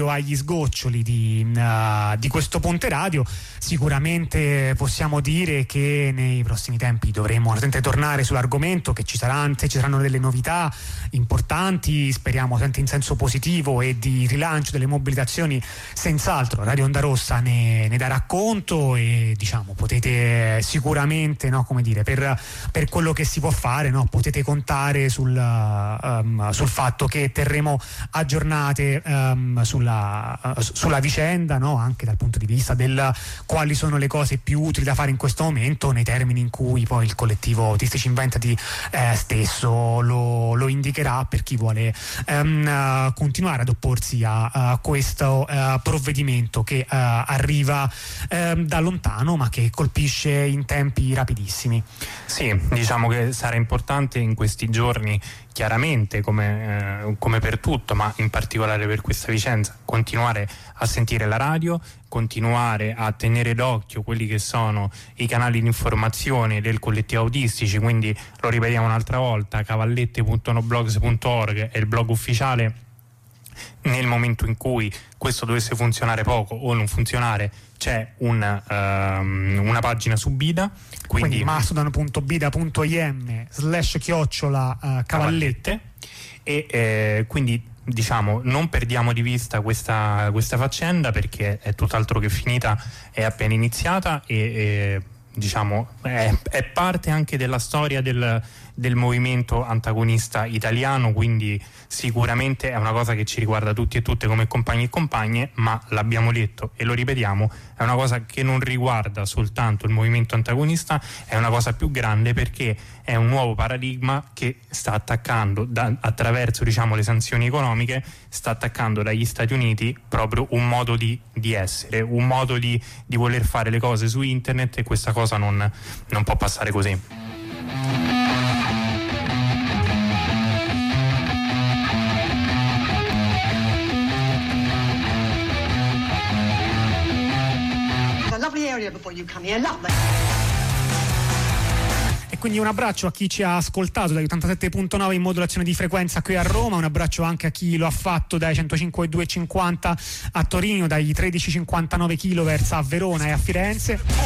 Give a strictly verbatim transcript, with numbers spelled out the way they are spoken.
agli sgoccioli di, uh, di questo ponte radio. Sicuramente possiamo dire che nei prossimi tempi dovremo tornare sull'argomento, che ci saranno, ci saranno delle novità importanti, speriamo sempre in senso positivo, e di rilancio delle mobilitazioni senz'altro Radio Onda Rossa ne, ne darà conto, e diciamo potete sicuramente, no, come dire, per, per quello che si può fare, no, potete contare sul, um, sul fatto che terremo aggiornate um, sulla Uh, sulla vicenda, no? Anche dal punto di vista del quali sono le cose più utili da fare in questo momento, nei termini in cui poi il collettivo Autistici Inventati eh, stesso lo, lo indicherà, per chi vuole um, uh, continuare ad opporsi a, a questo uh, provvedimento che uh, arriva uh, da lontano, ma che colpisce in tempi rapidissimi. Sì, diciamo che sarà importante in questi giorni, chiaramente come, eh, come per tutto, ma in particolare per questa vicenda, continuare a sentire la radio, continuare a tenere d'occhio quelli che sono i canali di informazione del collettivo Autistici, quindi lo ripetiamo un'altra volta, cavallette punto noblogs punto org è il blog ufficiale. Nel momento in cui questo dovesse funzionare poco o non funzionare, c'è un, um, una pagina su Bida, quindi, quindi mastodon punto bida punto im slash chiocciola uh, cavallette, e eh, quindi diciamo non perdiamo di vista questa, questa faccenda, perché è tutt'altro che finita, è appena iniziata, e, e diciamo è, è parte anche della storia del, del movimento antagonista italiano, quindi sicuramente è una cosa che ci riguarda tutti e tutte come compagni e compagne, ma l'abbiamo detto e lo ripetiamo, è una cosa che non riguarda soltanto il movimento antagonista, è una cosa più grande, perché è un nuovo paradigma che sta attaccando da, attraverso diciamo le sanzioni economiche, sta attaccando dagli Stati Uniti proprio un modo di, di essere, un modo di, di voler fare le cose su internet, e questa cosa non, non può passare così. E quindi un abbraccio a chi ci ha ascoltato dai ottantasette virgola nove in modulazione di frequenza qui a Roma, un abbraccio anche a chi lo ha fatto dai centocinque virgola due cinquanta a Torino, dai tredici virgola cinquantanove kilohertz a Verona e a Firenze.